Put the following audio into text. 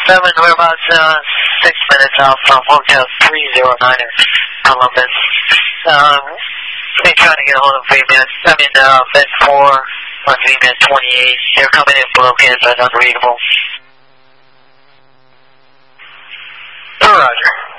7, we're about 6 minutes out from Hotel 309 in Columbus. Been trying to get a hold of VMAX, Vent 4 on VMAX 28. They're coming in broken but unreadable. Roger.